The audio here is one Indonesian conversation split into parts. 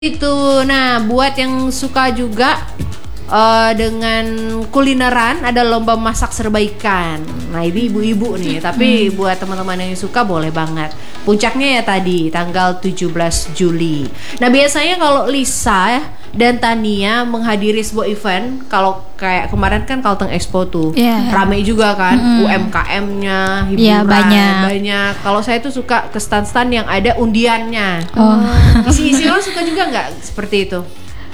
Itu. Nah, buat yang suka juga dengan kulineran, ada lomba masak serba ikan. Nah, ini ibu-ibu nih, tapi buat teman-teman yang suka boleh banget. Puncaknya ya tadi tanggal 17 Juli. Nah, biasanya kalau Lisa dan Tania menghadiri sebuah event, kalau kayak kemarin kan Kalteng Expo tuh, rame juga kan, UMKM-nya, hiburan banyak. Kalau saya tuh suka ke stand-stand yang ada undiannya. Isi-isi lo suka juga nggak seperti itu?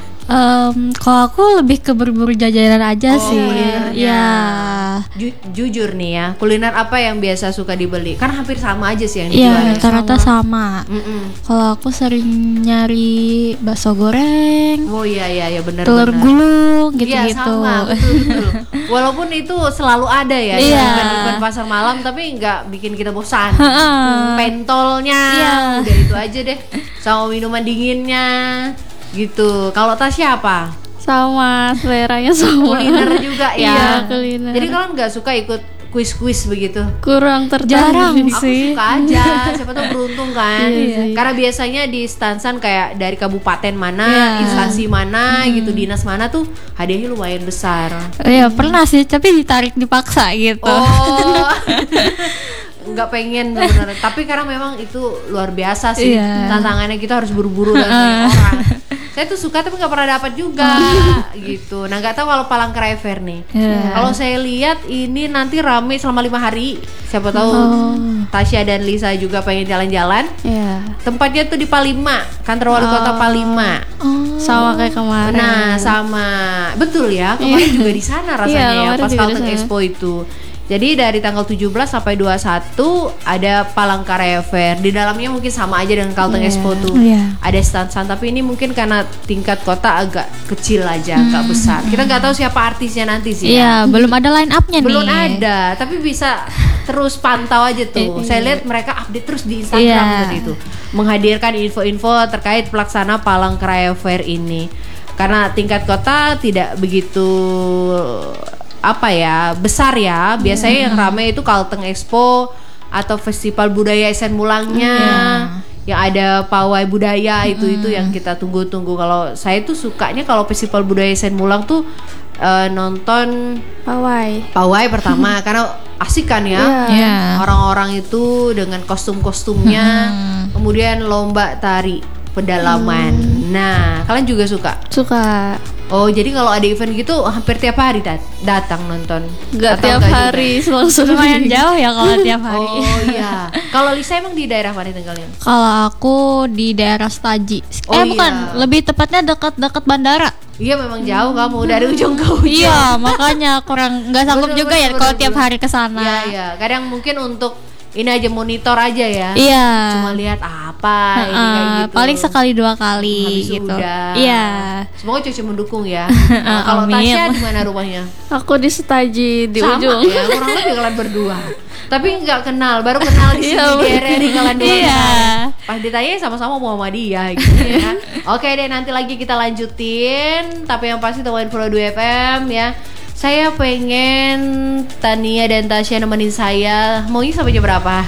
Kalau aku lebih ke berburu jajanan aja sih. Ya. Jujur nih ya, kuliner apa yang biasa suka dibeli? Kan hampir sama aja sih yang dijual. Iya, rata-rata sama. Kalau aku sering nyari bakso goreng. Oh iya benar. Telur gulung gitu-gitu. Iya sama, betul. Walaupun itu selalu ada ya, event pasar malam, tapi nggak bikin kita bosan. Pentolnya, udah itu aja deh. Sama minuman dinginnya. Gitu. Kalau Tasya apa? Sama, seleranya sama. Kuliner juga ya. Iya, kuliner. Jadi kalian nggak suka ikut kuis-kuis begitu? Kurang tertarik Aku sih. suka aja. Siapa tahu beruntung kan. Karena biasanya di stansan kayak dari kabupaten mana, instansi mana, gitu, dinas mana tuh hadiahnya lumayan besar. Iya, pernah sih, tapi dipaksa gitu. Oh. Nggak pengen bener, tapi karena memang itu luar biasa sih tantangannya, kita harus buru-buru dan banyak orang. Saya tuh suka tapi nggak pernah dapat juga gitu. Nah, nggak tahu kalau Palangkaraya Fair nih. Kalau saya lihat ini nanti rame selama 5 hari. Siapa tahu Tasya dan Lisa juga pengen jalan-jalan. Tempatnya tuh di Palima, kantor wali kota Palima. Sama kayak kemarin. Nah, sama betul ya. Kemarin juga di sana rasanya ya, pas Kalteng Expo itu. Jadi dari tanggal 17 sampai 21 ada Palangkaraya Fair. Di dalamnya mungkin sama aja dengan Kalteng Expo tuh. Ada stand-stand, tapi ini mungkin karena tingkat kota agak kecil aja, agak besar. Kita nggak tahu siapa artisnya nanti sih. Belum ada line up-nya nih. Belum ada, tapi bisa terus pantau aja tuh. Saya lihat mereka update terus di Instagram tadi tuh, menghadirkan info-info terkait pelaksana Palangkaraya Fair ini. Karena tingkat kota tidak begitu besar ya. Biasanya yang ramai itu Kalteng Expo atau Festival Budaya Esen Mulangnya, yang ada pawai budaya itu yang kita tunggu-tunggu. Kalau saya tuh sukanya kalau Festival Budaya Esen Mulang tuh nonton pawai pertama karena asik kan ya. Orang-orang itu dengan kostum-kostumnya, kemudian lomba tari pedalaman. Nah, kalian juga suka? Oh, jadi kalau ada event gitu hampir tiap hari datang nonton? Gak tiap hari, langsung. Lumayan jauh ya kalau tiap hari. Oh iya. Kalau Lisa emang di daerah mana tinggalnya? Kalau aku di daerah Setaji. Bukan, lebih tepatnya dekat-dekat bandara. Iya, memang jauh kamu dari ujung ke ujung. Iya, makanya kurang nggak sanggup juga ya kalau tiap hari ke sana. Iya. Kadang mungkin untuk ini aja monitor aja ya. Cuma lihat apa ini kayak gitu. Paling sekali 2 kali gitu. Semoga cucu mendukung ya. Kalau Tasya di mana rumahnya? Aku di Setaji di sama ujung. Ya, kurang lebih kalian berdua. Tapi nggak kenal, baru kenal di sini di RRI kalian dua. Pas ditanya sama-sama Muhammadiyah gitu ya. Oke deh, nanti lagi kita lanjutin. Tapi yang pasti temuin Pro 2 FM ya. Saya pengen Tania dan Tasya nemenin saya. Maunya sampai jam berapa?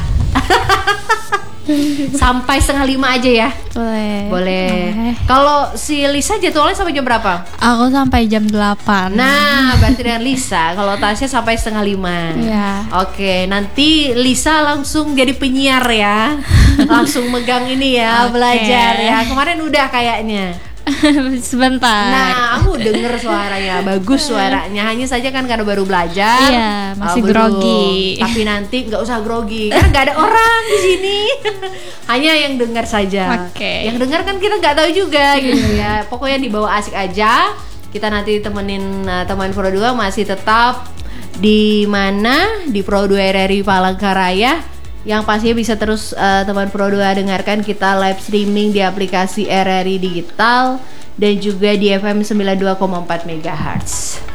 Sampai 4:30 aja ya. Boleh. Kalau si Lisa jadwalnya sampai jam berapa? Aku sampai jam 8. Nah, berarti dengan Lisa. Kalau Tasya sampai 4:30. Oke, nanti Lisa langsung jadi penyiar ya. Langsung megang ini ya, belajar ya. Kemarin udah kayaknya. Sebentar. Nah, aku denger suaranya bagus suaranya. Hanya saja kan karena baru belajar. Masih grogi. Tapi nanti nggak usah grogi karena nggak ada orang di sini. Hanya yang dengar saja. Yang dengar kan kita nggak tahu juga gitu ya. Pokoknya dibawa asik aja. Kita nanti temenin teman Pro 2 masih tetap di mana di Pro 2 RRI Palangkaraya. Yang pastinya bisa terus teman Pro 2 dengarkan kita live streaming di aplikasi RRI Digital dan juga di FM 92,4 MHz.